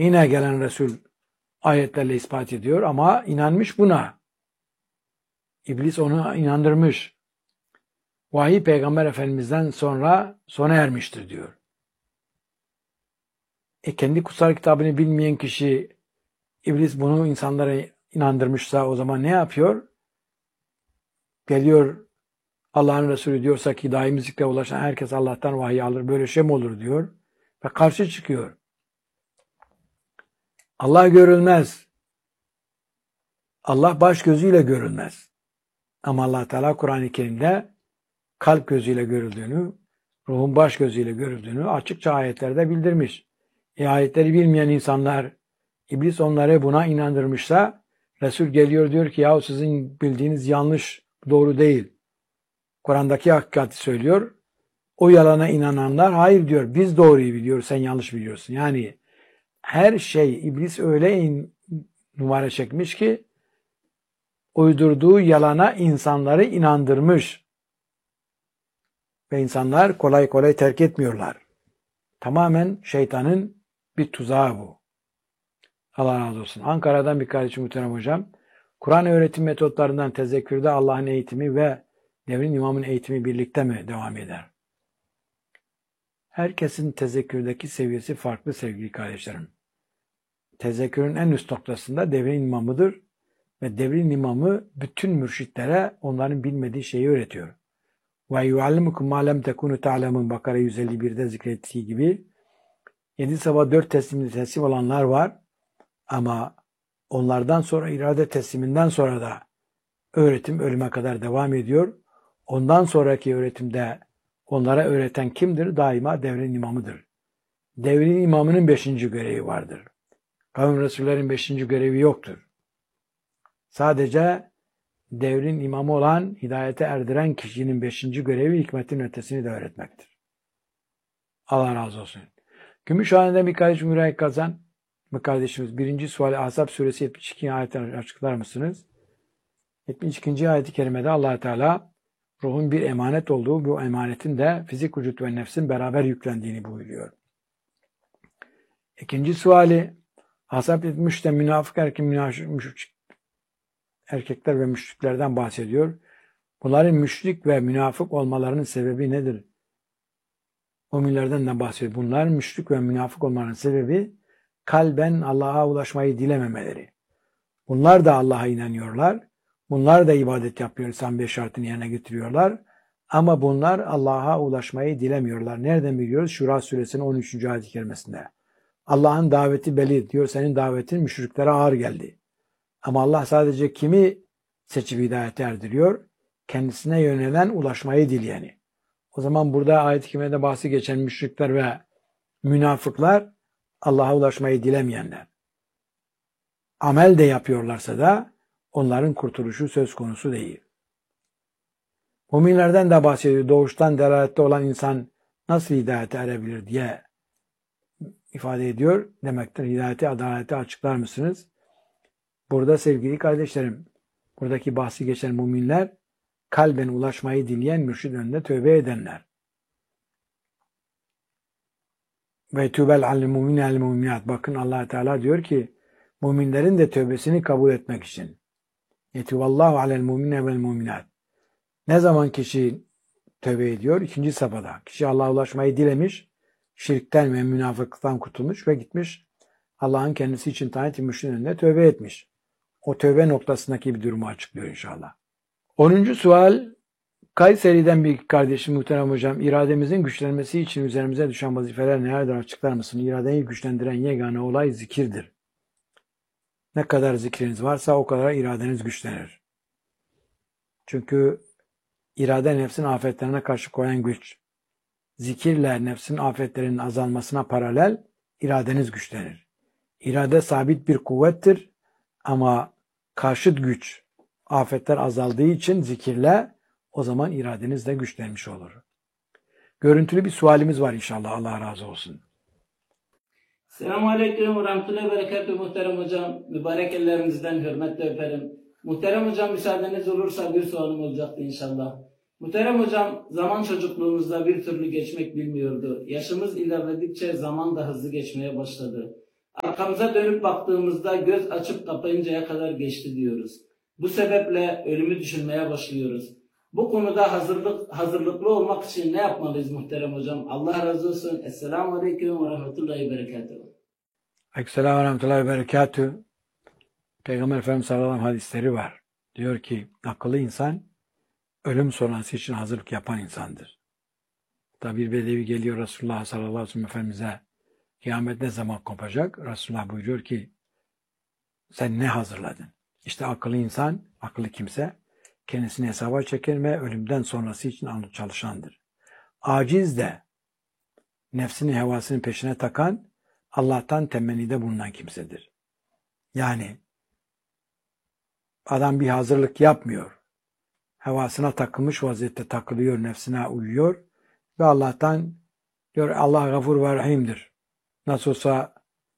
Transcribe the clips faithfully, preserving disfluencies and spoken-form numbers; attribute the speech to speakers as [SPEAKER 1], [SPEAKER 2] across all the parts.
[SPEAKER 1] Yine gelen Resul ayetlerle ispat ediyor ama inanmış buna. İblis onu inandırmış. Vahiy Peygamber Efendimiz'den sonra sona ermiştir diyor. E kendi kutsal kitabını bilmeyen kişi İblis bunu insanlara inandırmışsa o zaman ne yapıyor? Geliyor Allah'ın Resulü diyorsa ki daimi zikre ulaşan herkes Allah'tan vahiy alır. Böyle şey mi olur diyor. Ve karşı çıkıyor. Allah görülmez. Allah baş gözüyle görülmez. Ama Allah Teala Kur'an-ı Kerim'de kalp gözüyle görüldüğünü, ruhun baş gözüyle görüldüğünü açıkça ayetlerde bildirmiş. E ayetleri bilmeyen insanlar, İblis onları buna inandırmışsa, Resul geliyor diyor ki yahu sizin bildiğiniz yanlış, doğru değil. Kur'an'daki hakikati söylüyor. O yalana inananlar hayır diyor. Biz doğruyu biliyoruz, sen yanlış biliyorsun. Yani her şey İblis öyle in, numara çekmiş ki uydurduğu yalana insanları inandırmış. Ve insanlar kolay kolay terk etmiyorlar. Tamamen şeytanın bir tuzağı bu. Allah razı olsun. Ankara'dan bir kardeşim muhterem hocam. Kur'an öğretim metotlarından tezekkürde Allah'ın eğitimi ve devrin imamın eğitimi birlikte mi devam eder? Herkesin tezekkürdeki seviyesi farklı sevgili kardeşlerim. Tezekkürün en üst noktasında devrin imamıdır ve devrin imamı bütün mürşitlere onların bilmediği şeyi öğretiyor. Ve yuallimukum ma lem tekunu ta'lemun Bakara yüz elli bir'de zikrettiği gibi yedi sabah dört teslimde teslim olanlar var ama onlardan sonra irade tesliminden sonra da öğretim ölüme kadar devam ediyor. Ondan sonraki öğretimde onlara öğreten kimdir? Daima devrin imamıdır. Devrin imamının beşinci görevi vardır. Kavim Resullerin beşinci görevi yoktur. Sadece devrin imamı olan, hidayete erdiren kişinin beşinci görevi hikmetin ötesini de öğretmektir. Allah razı olsun. Gümüşhane'den bir kardeşim Müreyyek Kazan, bir kardeşimiz birinci suali Ahzab suresi yetmiş iki ayetini açıklar mısınız? yetmiş ikinci ayet-i kerimede Allah Teala ruhun bir emanet olduğu, bu emanetin de fizik vücut ve nefsin beraber yüklendiğini buyuruyor. İkinci suali Ahzab yetmiş üçte münafık erkek, müşrik erkekler ve müşriklerden bahsediyor. Bunların müşrik ve münafık olmalarının sebebi nedir? Müminlerden de bahsediyor. Bunların müşrik ve münafık olmalarının sebebi kalben Allah'a ulaşmayı dilememeleri. Bunlar da Allah'a inanıyorlar. Bunlar da ibadet yapıyor. İslam beş şartını yerine getiriyorlar. Ama bunlar Allah'a ulaşmayı dilemiyorlar. Nereden biliyoruz? Şura suresinin on üçüncü ayet-i kerimesinde. Allah'ın daveti belli diyor. Senin davetin müşriklere ağır geldi. Ama Allah sadece kimi seçip hidayete erdiriyor? Kendisine yönelen, ulaşmayı dileyeni. O zaman burada ayet-i kerimede bahsi geçen müşrikler ve münafıklar Allah'a ulaşmayı dilemeyenler. Amel de yapıyorlarsa da onların kurtuluşu söz konusu değil. Müminlerden de bahsediyor. Doğuştan delalette olan insan nasıl hidayete erebilir diye ifade ediyor. Demektir hidayeti, adaleti açıklar mısınız? Burada sevgili kardeşlerim, buradaki bahsi geçen müminler kalben ulaşmayı dileyen mürşid önünde tövbe edenler. Ve tübel alel mümine el müminat. Bakın Allah Teala diyor ki müminlerin de tövbesini kabul etmek için. Yetuvallahu alel mümine vel müminat. Ne zaman kişi tövbe ediyor? İkinci safhada. Kişi Allah'a ulaşmayı dilemiş, şirkten ve münafıklıktan kurtulmuş ve gitmiş Allah'ın kendisi için tayin ettiği mürşidin önünde tövbe etmiş. O tövbe noktasındaki bir durumu açıklıyor inşallah. onuncu sual Kayseri'den bir kardeşim muhterem hocam, irademizin güçlenmesi için üzerimize düşen vazifeler nelerdir açıklar mısın? İradeyi güçlendiren yegane olay zikirdir. Ne kadar zikriniz varsa o kadar iradeniz güçlenir. Çünkü irade nefsin afetlerine karşı koyan güç. Zikirle nefsin afetlerinin azalmasına paralel iradeniz güçlenir. İrade sabit bir kuvvettir ama karşıt güç, afetler azaldığı için zikirle o zaman iradeniz de güçlenmiş olur. Görüntülü bir sualimiz var inşallah. Allah razı olsun.
[SPEAKER 2] Selamun Aleyküm ve Rahmetullahi ve Berekatuhu muhterem hocam. Mübarek ellerinizden hürmetle öperim. Muhterem hocam müsaadeniz olursa bir sualım olacaktı inşallah. Muhterem hocam, zaman çocukluğumuzda bir türlü geçmek bilmiyordu. Yaşımız ilerledikçe zaman da hızlı geçmeye başladı. Arkamıza dönüp baktığımızda göz açıp kapayıncaya kadar geçti diyoruz. Bu sebeple ölümü düşünmeye başlıyoruz. Bu konuda hazırlık hazırlıklı olmak için ne yapmalıyız muhterem hocam? Allah razı olsun. Esselamu Aleyküm ve Rahmetullahi ve Berekatuhu.
[SPEAKER 1] Aleykümselam ve Rahmetullahi ve Berekatuhu. Peygamber Efendimiz sallallahu aleyhi ve sellem hadisleri var. Diyor ki akıllı insan ölüm sonrası için hazırlık yapan insandır. Tabi bir bedevi geliyor Resulullah sallallahu aleyhi ve sellem Efendimiz'e, kıyamet ne zaman kopacak? Resulullah buyuruyor ki sen ne hazırladın? İşte akıllı insan, akıllı kimse kendisini hesaba çeken ve ölümden sonrası için çalışandır. Aciz de nefsini hevasının peşine takan, Allah'tan temennide bulunan kimsedir. Yani adam bir hazırlık yapmıyor. Hevasına takılmış vaziyette takılıyor, nefsine uyuyor ve Allah'tan diyor Allah gafur ve rahimdir. Nasıl olsa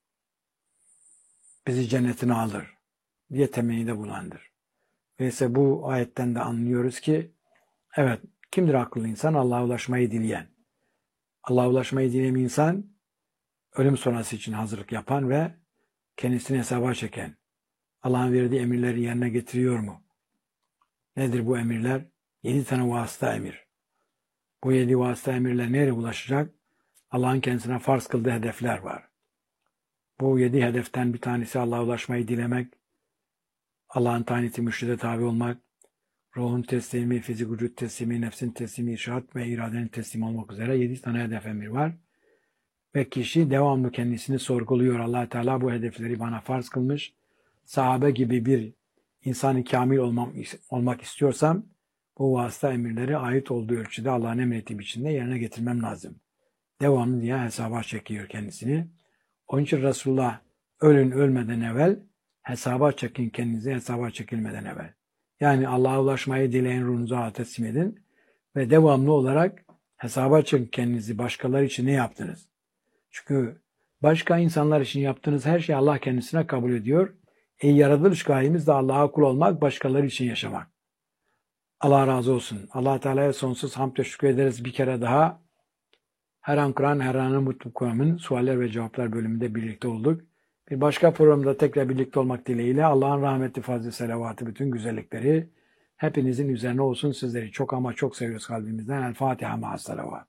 [SPEAKER 1] bizi cennetine alır diye temennide bulandır. Öyleyse bu ayetten de anlıyoruz ki evet, kimdir akıllı insan? Allah'a ulaşmayı dileyen. Allah'a ulaşmayı dileyen insan ölüm sonrası için hazırlık yapan ve kendisini hesaba çeken. Allah'ın verdiği emirleri yerine getiriyor mu? Nedir bu emirler? Yedi tane vasıta emir. Bu yedi vasıta emirler nereye ulaşacak? Allah'ın kendisine farz kıldığı hedefler var. Bu yedi hedeften bir tanesi Allah'a ulaşmayı dilemek, Allah'ın taniti mürşide tabi olmak, ruhun teslimi, fizik vücut teslimi, nefsin teslimi, irşad ve iradenin teslim olmak üzere yedi tane hedef emir var. Ve kişi devamlı kendisini sorguluyor. Allah Teala bu hedefleri bana farz kılmış. Sahabe gibi bir insan-ı kamil olmam, olmak istiyorsam bu vasıta emirleri ait olduğu ölçüde Allah'ın emrettiği biçimde yerine getirmem lazım. Devamlı diye hesaba çekiyor kendisini. Onun için Resulullah ölün ölmeden evvel hesaba çekin kendinizi, hesaba çekilmeden evvel. Yani Allah'a ulaşmayı dileyen ruhunuzu Allah'a teslim edin ve devamlı olarak hesaba çekin kendinizi, başkaları için ne yaptınız? Çünkü başka insanlar için yaptığınız her şeyi Allah kendisine kabul ediyor. E, yaratılış gayemiz de Allah'a kul olmak, başkaları için yaşamak. Allah razı olsun. Allah Teala'ya sonsuz hamd ve şükür ederiz bir kere daha. Her an Kur'an, her anın mutlu Kur'an'ın sualler ve cevaplar bölümünde birlikte olduk. Bir başka programda tekrar birlikte olmak dileğiyle Allah'ın rahmeti, fazlı, selavatı, bütün güzellikleri hepinizin üzerine olsun. Sizleri çok ama çok seviyoruz kalbimizden. El Fatiha ma'as salavat.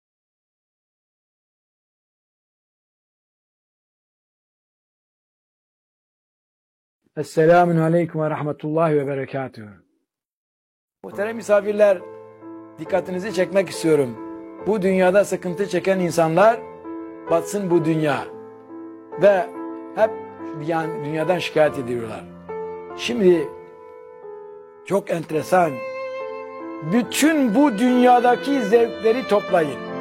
[SPEAKER 1] Esselamun Aleyküm ve Rahmetullahi ve Berekatuhu. Muhterem misafirler, dikkatinizi çekmek istiyorum. Bu dünyada sıkıntı çeken insanlar batsın bu dünya. Ve hep yani dünyadan şikayet ediyorlar. Şimdi çok enteresan. Bütün bu dünyadaki zevkleri toplayın.